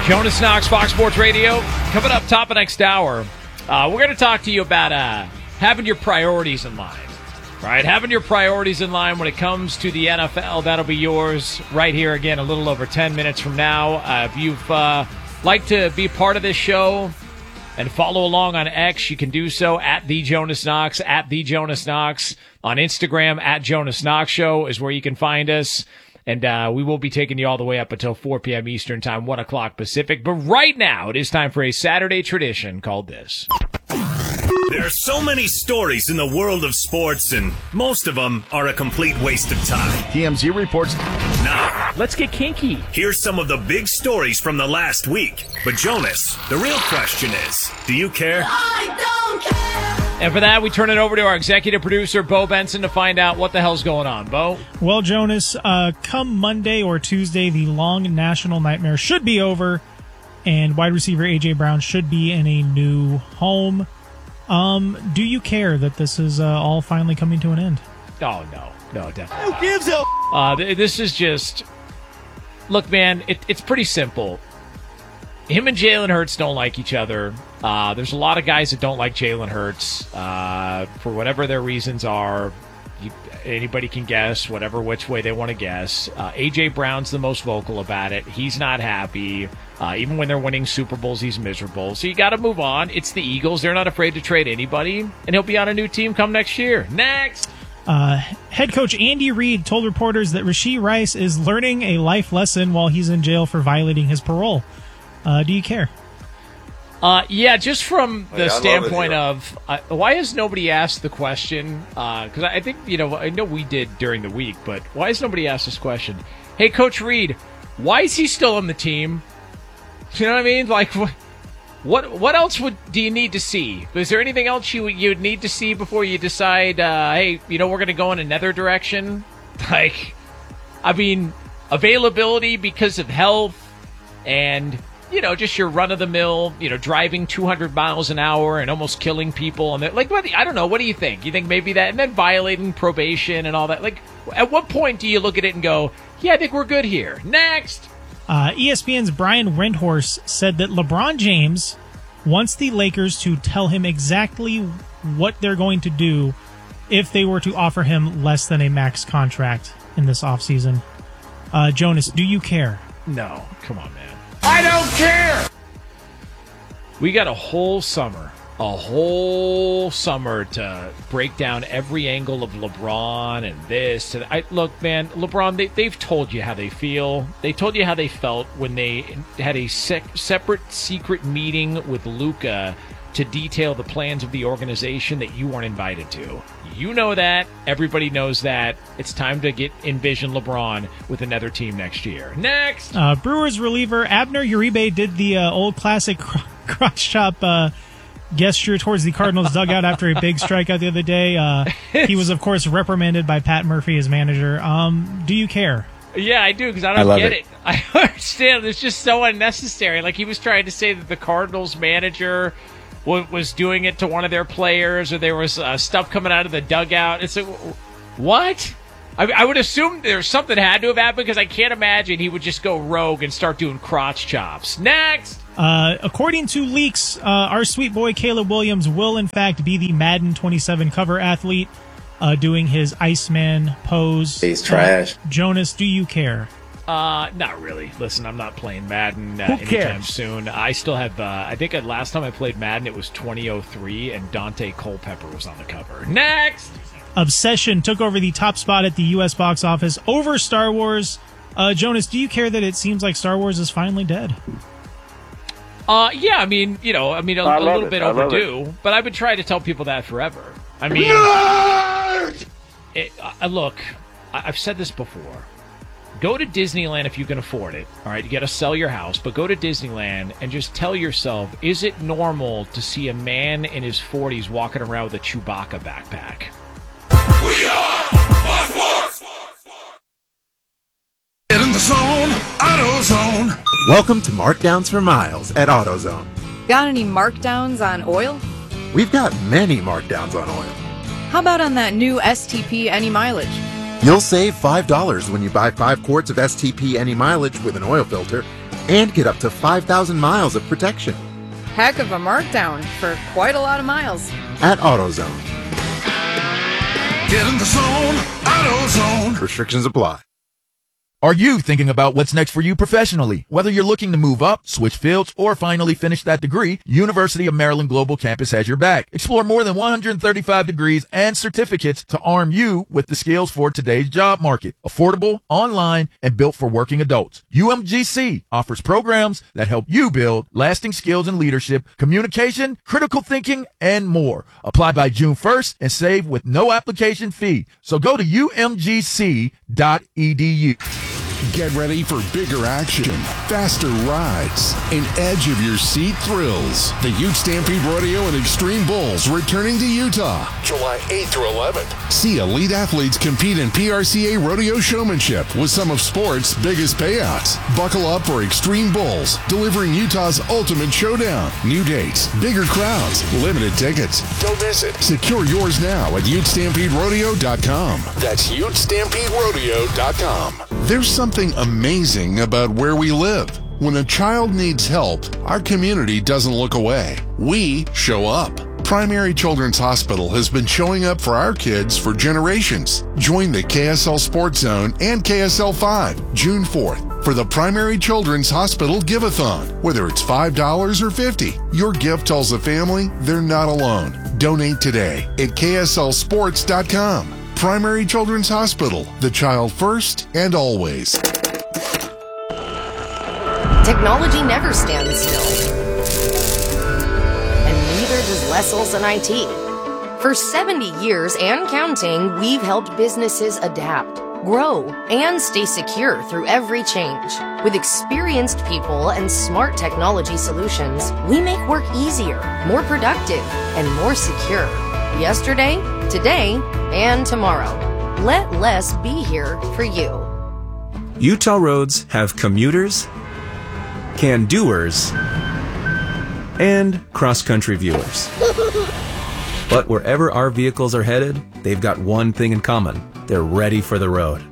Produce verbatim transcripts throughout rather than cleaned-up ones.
Jonas Knox, Fox Sports Radio. Coming up top of next hour, uh, we're going to talk to you about uh, having your priorities in line. Right, having your priorities in line when it comes to the N F L. That'll be yours right here again a little over ten minutes from now. Uh, if you've uh, like to be part of this show and follow along on X, you can do so at The Jonas Knox, at The Jonas Knox. On Instagram, at Jonas Knox Show is where you can find us. And uh, we will be taking you all the way up until four p.m. Eastern Time, one o'clock Pacific. But right now, it is time for a Saturday tradition called this. There are so many stories in the world of sports, and most of them are a complete waste of time. T M Z reports. Now, let's get kinky. Here's some of the big stories from the last week. But Jonas, the real question is, do you care? I don't care! And for that, we turn it over to our executive producer, Bo Benson, to find out what the hell's going on. Bo? Well, Jonas, uh, come Monday or Tuesday, the long national nightmare should be over, and wide receiver A J. Brown should be in a new home. Um, do you care that this is uh, all finally coming to an end? Oh, no. No, definitely. Who gives a... Uh, th- this is just... Look, man, it, it's pretty simple. Him and Jalen Hurts don't like each other. Uh, there's a lot of guys that don't like Jalen Hurts uh, for whatever their reasons are. You, anybody can guess whatever which way they want to guess. Uh, A J. Brown's the most vocal about it. He's not happy. Uh, even when they're winning Super Bowls, he's miserable. So you got to move on. It's the Eagles. They're not afraid to trade anybody, and he'll be on a new team come next year. Next! Uh, head coach Andy Reid told reporters that Rashee Rice is learning a life lesson while he's in jail for violating his parole. Uh, do you care? Uh, yeah, just from the yeah, standpoint of uh, why has nobody asked the question? Because uh, I think, you know, I know we did during the week, but why has nobody asked this question? Hey, Coach Reid, why is he still on the team? You know what I mean? Like, what what, what else would do you need to see? Is there anything else you you would need to see before you decide, uh, hey, you know, we're going to go in another direction? Like, I mean, availability because of health and... You know, just your run-of-the-mill, you know, driving two hundred miles an hour and almost killing people. And like, what, I don't know. What do you think? You think maybe that, and then violating probation and all that? Like, at what point do you look at it and go, yeah, I think we're good here. Next! Uh, E S P N's Brian Windhorst said that LeBron James wants the Lakers to tell him exactly what they're going to do if they were to offer him less than a max contract in this offseason. Uh, Jonas, do you care? No. Come on, man. I don't care! We got a whole summer, a whole summer to break down every angle of LeBron and this. And I, look, man, LeBron, they, they've told you how they feel. They told you how they felt when they had a sec- separate secret meeting with Luka to detail the plans of the organization that you weren't invited to. You know that. Everybody knows that. It's time to get envision LeBron with another team next year. Next! Uh, Brewers reliever Abner Uribe did the uh, old classic cr- crotch chop uh, gesture towards the Cardinals dugout after a big strikeout the other day. Uh, he was, of course, reprimanded by Pat Murphy, his manager. Um, do you care? Yeah, I do, because I don't I get it. it. I understand. It's just so unnecessary. Like, he was trying to say that the Cardinals manager was doing it to one of their players, or there was uh, stuff coming out of the dugout. It's like, what? I, I would assume there's something had to have happened, because I can't imagine he would just go rogue and start doing crotch chops. Next! Uh, according to leaks, uh, our sweet boy Caleb Williams will, in fact, be the Madden twenty-seven cover athlete, uh, doing his Iceman pose. He's trash. Uh, Jonas, do you care? Uh, not really. Listen, I'm not playing Madden uh, Who anytime cares? soon. I still have, uh, I think uh, last time I played Madden, it was twenty oh three, and Dante Culpepper was on the cover. Next! Obsession took over the top spot at the U S box office over Star Wars. Uh, Jonas, do you care that it seems like Star Wars is finally dead? Uh, yeah, I mean, you know, I mean, a, I a love little it. bit I love overdue, but I've been trying to tell people that forever. I mean, it, uh, look, I, I've said this before. Go to Disneyland if you can afford it. All right, you got to sell your house, but go to Disneyland and just tell yourself, is it normal to see a man in his forties walking around with a Chewbacca backpack? We are Fox Sports! Get in the zone, AutoZone. Welcome to Markdowns for Miles at AutoZone. Got any markdowns on oil? We've got many markdowns on oil. How about on that new S T P Any Mileage? You'll save five dollars when you buy five quarts of S T P Any Mileage with an oil filter and get up to five thousand miles of protection. Heck of a markdown for quite a lot of miles. At AutoZone. Get in the zone, AutoZone. Restrictions apply. Are you thinking about what's next for you professionally? Whether you're looking to move up, switch fields, or finally finish that degree, University of Maryland Global Campus has your back. Explore more than one hundred thirty-five degrees and certificates to arm you with the skills for today's job market. Affordable, online, and built for working adults. U M G C offers programs that help you build lasting skills in leadership, communication, critical thinking, and more. Apply by June first and save with no application fee. So go to U M G C dot E D U. Get ready for bigger action, faster rides, and edge-of-your-seat thrills. The Ute Stampede Rodeo and Extreme Bulls returning to Utah, July eighth through eleventh. See elite athletes compete in P R C A rodeo showmanship with some of sport's biggest payouts. Buckle up for Extreme Bulls, delivering Utah's ultimate showdown. New dates, bigger crowds, limited tickets. Don't miss it. Secure yours now at Ute Stampede Rodeo dot com. That's Ute Stampede Rodeo dot com. There's something amazing about where we live. When a child needs help, our community doesn't look away. We show up. Primary Children's Hospital has been showing up for our kids for generations. Join the K S L Sports Zone and K S L five June fourth for the Primary Children's Hospital Give-a-thon. Whether it's five dollars or fifty dollars, your gift tells the family they're not alone. Donate today at K S L sports dot com. Primary Children's Hospital, the child first and always. Technology never stands still. And neither does Les Olson I T. For seventy years and counting, we've helped businesses adapt, grow, and stay secure through every change. With experienced people and smart technology solutions, we make work easier, more productive, and more secure. Yesterday, today, and tomorrow. Let Les be here for you. Utah roads have commuters, can-doers, and cross-country viewers. But wherever our vehicles are headed, they've got one thing in common. They're ready for the road.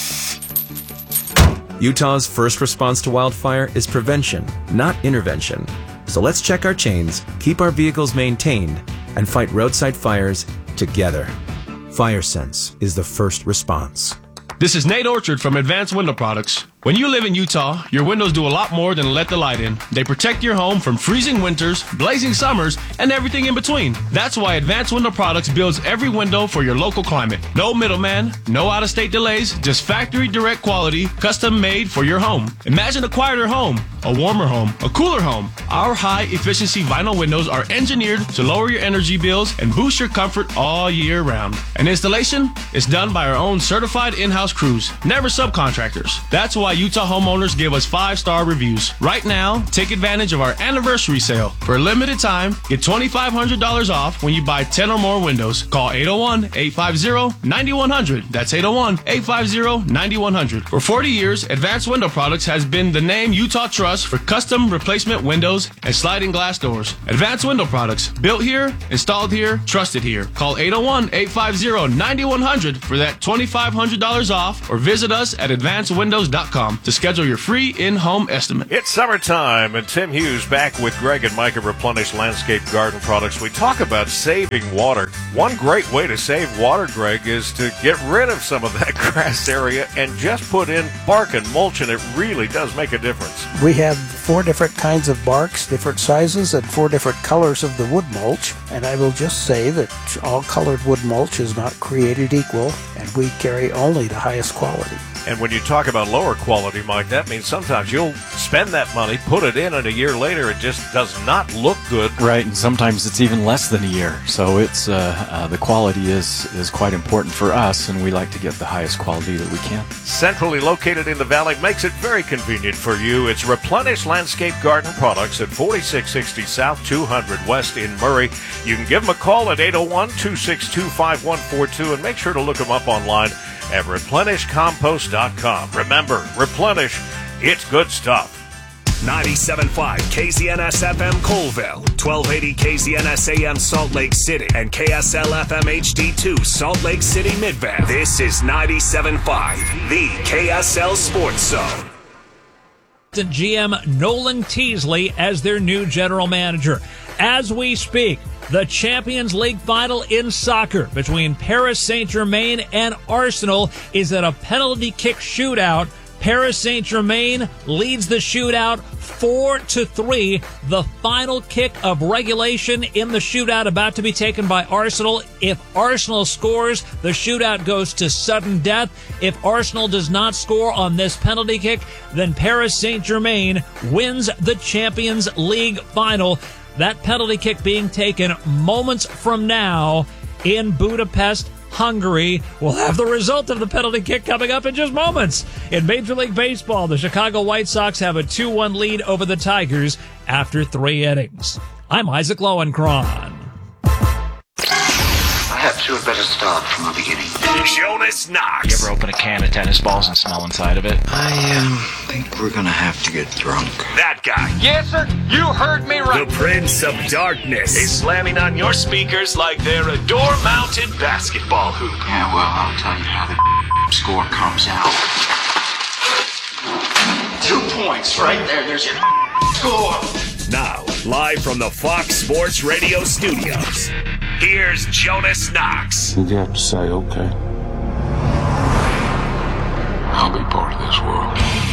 Utah's first response to wildfire is prevention, not intervention. So let's check our chains, keep our vehicles maintained, and fight roadside fires together. FireSense is the first response. This is Nate Orchard from Advanced Window Products. When you live in Utah, your windows do a lot more than let the light in. They protect your home from freezing winters, blazing summers, and everything in between. That's why Advanced Window Products builds every window for your local climate. No middleman, no out-of-state delays, just factory direct quality, custom made for your home. Imagine a quieter home, a warmer home, a cooler home. Our high-efficiency vinyl windows are engineered to lower your energy bills and boost your comfort all year round. And installation is done by our own certified in-house crews, never subcontractors. That's why Utah homeowners give us five-star reviews. Right now, take advantage of our anniversary sale. For a limited time, get twenty-five hundred dollars off when you buy ten or more windows. Call eight oh one, eight five zero, nine one zero zero. That's eight oh one, eight five zero, nine one zero zero. For forty years, Advanced Window Products has been the name Utah trusts for custom replacement windows and sliding glass doors. Advanced Window Products, built here, installed here, trusted here. Call eight oh one, eight five zero, nine one zero zero for that twenty-five hundred dollars off, or visit us at advanced windows dot com to schedule your free in-home estimate. It's summertime, and Tim Hughes back with Greg and Mike at Replenish Landscape Garden Products. We talk about saving water. One great way to save water, Greg, is to get rid of some of that grass area and just put in bark and mulch, and it really does make a difference. We have four different kinds of barks, different sizes, and four different colors of the wood mulch. And I will just say that all colored wood mulch is not created equal, and we carry only the highest quality. And when you talk about lower quality, Mike, that means sometimes you'll spend that money, put it in, and a year later it just does not look good. Right, and sometimes it's even less than a year. So it's uh, uh, the quality is, is quite important for us, and we like to get the highest quality that we can. Centrally located in the valley makes it very convenient for you. It's Replenish Landscape Garden Products at forty-six sixty South two hundred West in Murray. You can give them a call at eight oh one, two six two, five one four two, and make sure to look them up online at replenish compost dot com. Remember, Replenish, it's good stuff. ninety-seven point five K Z N S F M Colville, twelve eighty K Z N S A M Salt Lake City, and K S L F M H D two Salt Lake City Midvale. This is ninety-seven point five, the K S L Sports Zone. assistant G M Nolan Teasley as their new general manager. As we speak, the Champions League final in soccer between Paris Saint-Germain and Arsenal is at a penalty kick shootout. Paris Saint-Germain leads the shootout four to three. The final kick of regulation in the shootout about to be taken by Arsenal. If Arsenal scores, the shootout goes to sudden death. If Arsenal does not score on this penalty kick, then Paris Saint-Germain wins the Champions League final. That penalty kick being taken moments from now in Budapest, Hungary. We'll have the result of the penalty kick coming up in just moments. In Major League Baseball, the Chicago White Sox have a two one lead over the Tigers after three innings. I'm Isaac Lowenkron. Perhaps you had better start from the beginning. Jonas Knox. You ever open a can of tennis balls and smell inside of it? I um, think we're gonna have to get drunk. That guy. Yes, sir. You heard me right. The Prince of Darkness is slamming on your speakers like they're a door-mounted basketball hoop. Yeah, well, I'll tell you how the score comes out. Two points right there. There's your score. Now, live from the Fox Sports Radio studios, here's Jonas Knox. You have to say, okay, I'll be part of this world.